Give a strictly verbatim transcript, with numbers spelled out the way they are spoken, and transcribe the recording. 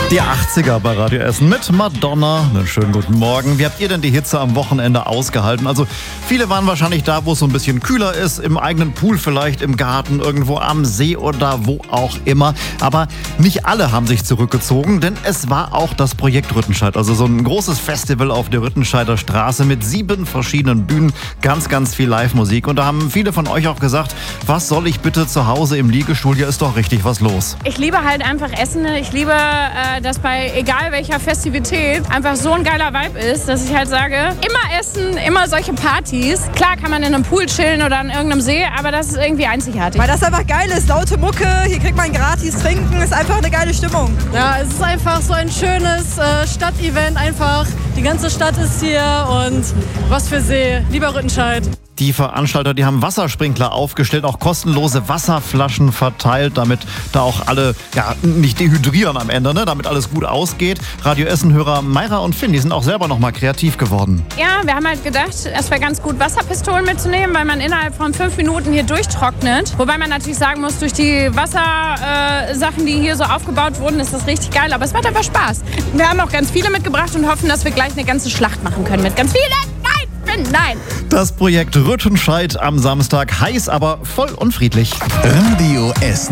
Die achtziger bei Radio Essen mit Madonna. Einen schönen guten Morgen. Wie habt ihr denn die Hitze am Wochenende ausgehalten? Also viele waren wahrscheinlich da, wo es so ein bisschen kühler ist, im eigenen Pool vielleicht, im Garten, irgendwo am See oder wo auch immer. Aber nicht alle haben sich zurückgezogen, denn es war auch das Projekt Rüttenscheid. Also so ein großes Festival auf der Rüttenscheider Straße mit sieben verschiedenen Bühnen, ganz, ganz viel Live-Musik. Und da haben viele von euch auch gesagt, was soll ich bitte zu Hause im Liegestuhl? Hier ist doch richtig was los. Ich liebe halt einfach Essen. Ich liebe, äh, dass bei egal welcher Festivität einfach so ein geiler Vibe ist, dass ich halt sage, immer Essen, immer solche Partys. Klar kann man in einem Pool chillen oder an irgendeinem See, aber das ist irgendwie einzigartig. Weil das einfach geil ist, laute Mucke, hier kriegt man gratis trinken, ist einfach eine geile Stimmung. Ja, es ist einfach so ein schönes äh, Stadtevent einfach. Die ganze Stadt ist hier und was für See, lieber Rüttenscheid. Die Veranstalter, die haben Wassersprinkler aufgestellt, auch kostenlose Wasserflaschen verteilt, damit da auch alle ja, nicht dehydrieren am Ende, ne? Damit alles gut ausgeht. Radio Essen-Hörer Mayra und Finn, die sind auch selber noch mal kreativ geworden. Ja, wir haben halt gedacht, es wäre ganz gut, Wasserpistolen mitzunehmen, weil man innerhalb von fünf Minuten hier durchtrocknet. Wobei man natürlich sagen muss, durch die Wassersachen, äh, die hier so aufgebaut wurden, ist das richtig geil. Aber es macht einfach Spaß. Wir haben auch ganz viele mitgebracht und hoffen, dass wir gleich eine ganze Schlacht machen können mit ganz vielen. Nein, nein. Das Projekt Rüttenscheid am Samstag, heiß, aber voll unfriedlich. Radio Essen.